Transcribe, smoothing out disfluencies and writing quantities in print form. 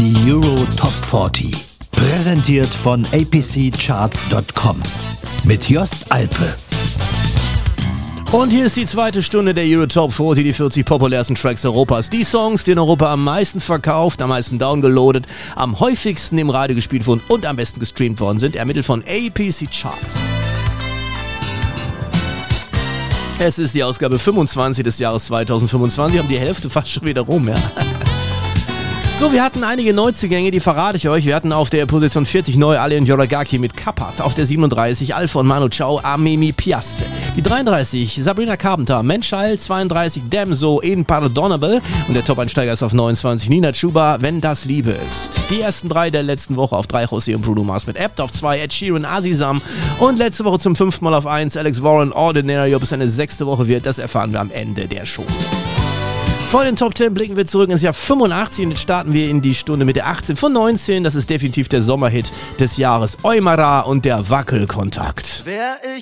Die Euro Top 40. Präsentiert von apccharts.com. Mit Jost Alpe. Und hier ist die zweite Stunde der Euro Top 40, die 40 populärsten Tracks Europas. Die Songs, die in Europa am meisten verkauft, am meisten downgeloadet, am häufigsten im Radio gespielt wurden und am besten gestreamt worden sind, ermittelt von APC Charts. Es ist die Ausgabe 25 des Jahres 2025, haben die Hälfte fast schon wieder rum, ja. So, wir hatten einige Neuzugänge, die verrate ich euch. Wir hatten auf der Position 40 neu Alien Yoragaki mit Kapath, auf der 37 Alpha und Manu Chao, Amemi Piasse. Die 33 Sabrina Carpenter, Menschal, 32 Damso, Impardonable und der Top-Einsteiger ist auf 29 Nina Chuba, Wenn das Liebe ist. Die ersten drei der letzten Woche auf 3 José und Bruno Mars mit Apt, auf 2 Ed Sheeran, Azizam und letzte Woche zum 5. Mal auf 1 Alex Warren, Ordinary. Ob es eine 6. Woche wird, das erfahren wir am Ende der Show. Vor den Top 10 blicken wir zurück ins Jahr 85 und jetzt starten wir in die Stunde mit der 18 von 19. Das ist definitiv der Sommerhit des Jahres. Eumara und der Wackelkontakt. Wär